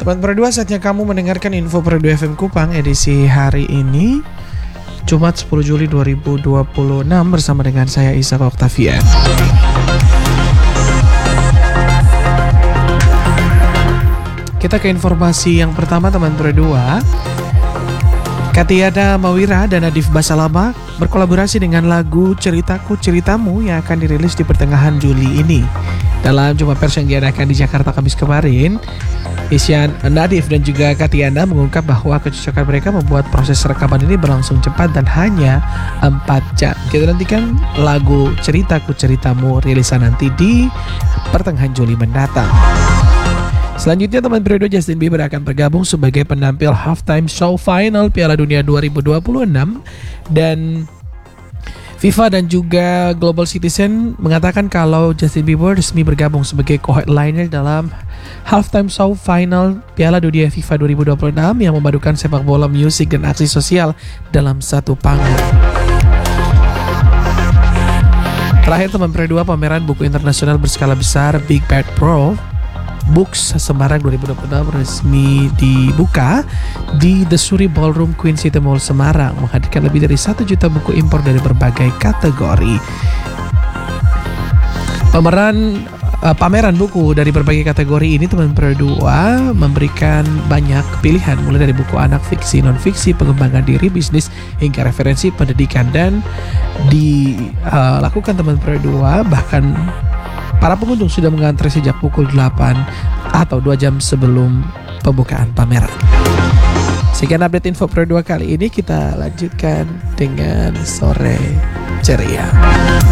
Teman Pro 2, saatnya kamu mendengarkan info Pro 2 FM Kupang edisi hari ini Jumat 10 Juli 2026 bersama dengan saya Ishak Octavian. Kita ke informasi yang pertama, teman Pro 2. Katiana Mawira dan Nadif Basalama berkolaborasi dengan lagu Ceritaku Ceritamu yang akan dirilis di pertengahan Juli ini. Dalam jumpa pers yang diadakan di Jakarta Kamis kemarin, Nadif dan juga Katiana mengungkap bahwa kecocokan mereka membuat proses rekaman ini berlangsung cepat dan hanya 4 jam. Kita nantikan lagu Ceritaku Ceritamu rilisan nanti di pertengahan Juli mendatang. Selanjutnya, teman Pro 2, Justin Bieber akan bergabung sebagai penampil halftime show final Piala Dunia 2026 dan FIFA dan juga Global Citizen mengatakan kalau Justin Bieber resmi bergabung sebagai co-headliner dalam halftime show final Piala Dunia FIFA 2026 yang memadukan sepak bola, musik, dan aksi sosial dalam satu panggung. Terakhir, teman Pro 2, pameran buku internasional berskala besar Big Bad Pro Books Semarang 2026 resmi dibuka di The Suri Ballroom Queen City Mall Semarang, menghadirkan lebih dari 1 juta buku impor dari berbagai kategori. Pameran buku dari berbagai kategori ini, teman Pro 2, memberikan banyak pilihan mulai dari buku anak, fiksi, non-fiksi, pengembangan diri, bisnis, hingga referensi pendidikan, dan dilakukan teman Pro 2 bahkan para pengunjung sudah mengantri sejak pukul 8 atau 2 jam sebelum pembukaan pameran. Sekian update info Pro 2 kali ini, kita lanjutkan dengan sore ceria.